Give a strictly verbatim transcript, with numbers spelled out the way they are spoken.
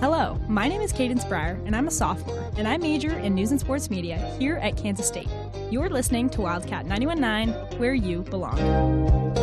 Hello, my name is Cadence Breyer, and I'm a sophomore, and I major in news and sports media here at Kansas State. You're listening to Wildcat ninety-one point nine, where you belong.